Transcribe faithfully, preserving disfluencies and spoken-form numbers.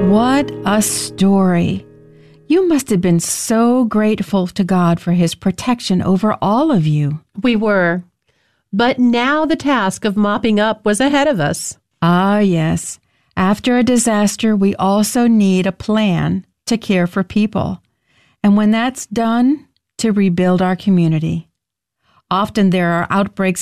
What a story. You must have been so grateful to God for His protection over all of you. We were. But now the task of mopping up was ahead of us. Ah, yes. After a disaster, we also need a plan to care for people. And when that's done, to rebuild our community. Often there are outbreaks